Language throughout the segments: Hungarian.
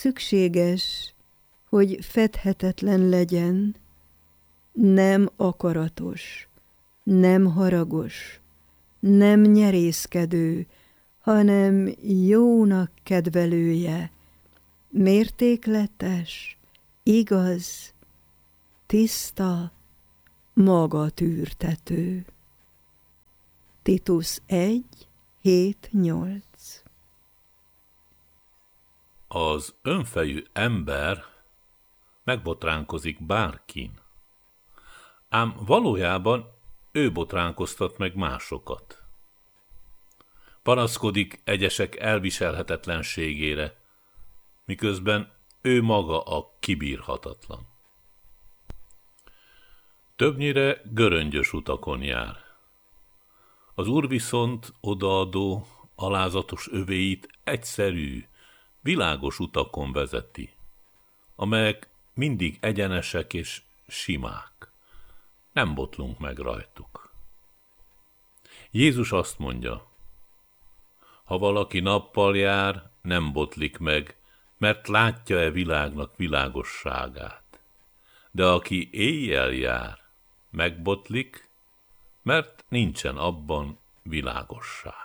szükséges, hogy fedhetetlen legyen, nem akaratos, nem haragos, nem nyerészkedő, hanem jónak kedvelője, mértékletes, igaz, tiszta, magatűrtető. Titus 1:7-8. Az önfejű ember megbotránkozik bárkin, ám valójában ő botránkoztat meg másokat. Panaszkodik egyesek elviselhetetlenségére, miközben ő maga a kibírhatatlan. Többnyire göröngyös utakon jár. Az Úr viszont odaadó, alázatos övéit egyszerű, világos utakon vezeti, amelyek mindig egyenesek és simák. Nem botlunk meg rajtuk. Jézus azt mondja, ha valaki nappal jár, nem botlik meg, mert látja-e világnak világosságát. De aki éjjel jár, megbotlik, mert nincsen abban világosság.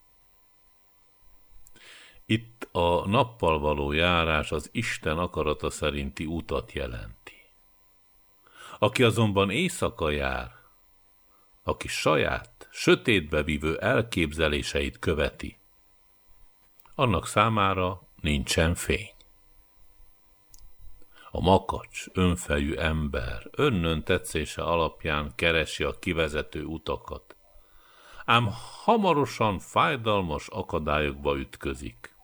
Itt a nappal való járás az Isten akarata szerinti utat jelenti. Aki azonban éjszaka jár, aki saját, sötétbe vívő elképzeléseit követi, annak számára nincsen fény. A makacs, önfejű ember önnön tetszése alapján keresi a kivezető utakat, ám hamarosan fájdalmas akadályokba ütközik.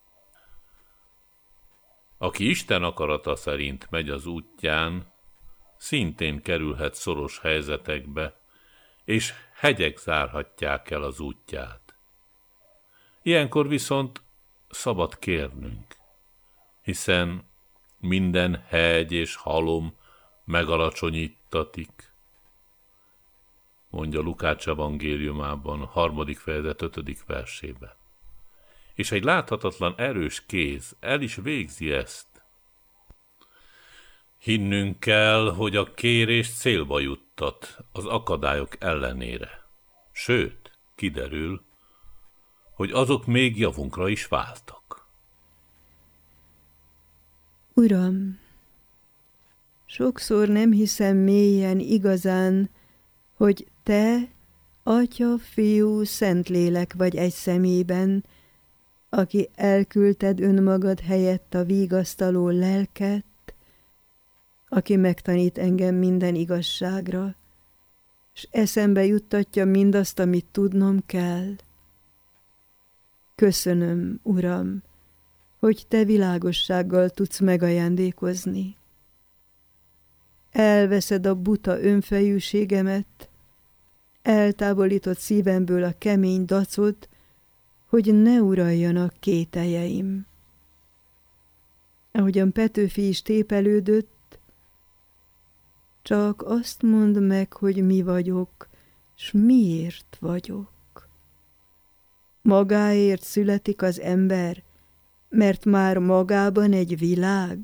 Aki Isten akarata szerint megy az útján, szintén kerülhet szoros helyzetekbe, és hegyek zárhatják el az útját. Ilyenkor viszont szabad kérnünk, hiszen minden hegy és halom megalacsonyítatik, mondja Lukács evangéliumában, 3. fejezet 5. versében. És egy láthatatlan erős kéz el is végzi ezt. Hinnünk kell, hogy a kérés célba juttat az akadályok ellenére. Sőt, kiderül, hogy azok még javunkra is váltak. Uram, sokszor nem hiszem mélyen igazán, hogy Te, Atya, Fiú, Szentlélek vagy egy személyben, aki elküldted önmagad helyett a vigasztaló lelket, aki megtanít engem minden igazságra, s eszembe juttatja mindazt, amit tudnom kell. Köszönöm, Uram, hogy Te világossággal tudsz megajándékozni. Elveszed a buta önfejűségemet, eltávolított szívemből a kemény dacot, hogy ne uraljanak kételjeim. Ahogyan Petőfi is tépelődött, csak azt mondd meg, hogy mi vagyok, s miért vagyok. Magáért születik az ember, mert már magában egy világ?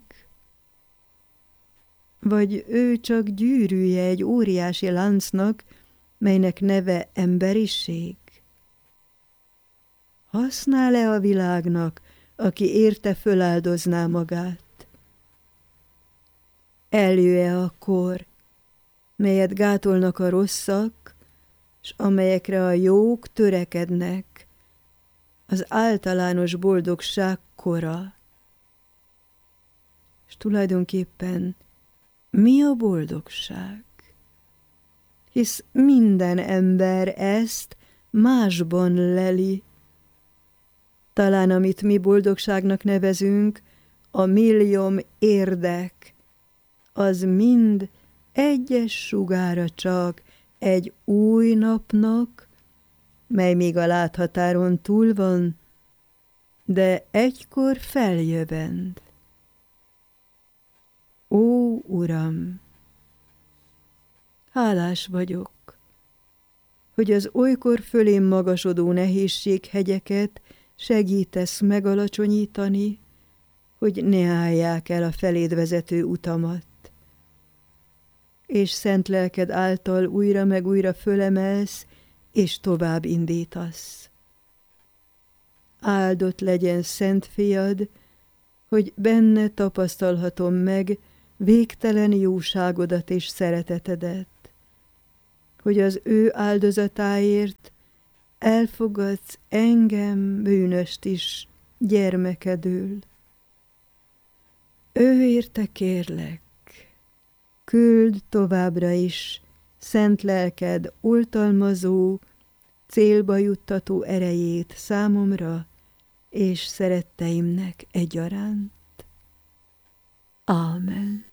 Vagy ő csak gyűrűje egy óriási láncnak, melynek neve emberiség? Használ-e a világnak, aki érte föláldozná magát? Eljö-e a kor, melyet gátolnak a rosszak, s amelyekre a jók törekednek, az általános boldogság kora? És tulajdonképpen mi a boldogság? Hisz minden ember ezt másban leli. Talán amit mi boldogságnak nevezünk, a millióm érdek, az mind egyes sugára csak egy új napnak, mely még a láthatáron túl van, de egykor feljövend. Ó, Uram! Hálás vagyok, hogy az olykor fölém magasodó nehézséghegyeket segítesz megalacsonyítani, hogy ne állják el a feléd vezető utamat, és szent lelked által újra meg újra fölemelsz, és tovább indítasz. Áldott legyen szent fiad, hogy benne tapasztalhatom meg végtelen jóságodat és szeretetedet, hogy az ő áldozatáért elfogadsz engem, bűnöst is, gyermekedül. Ő érte kérlek, küld továbbra is szent lelked oltalmazó, célba juttató erejét számomra és szeretteimnek egyaránt. Ámen.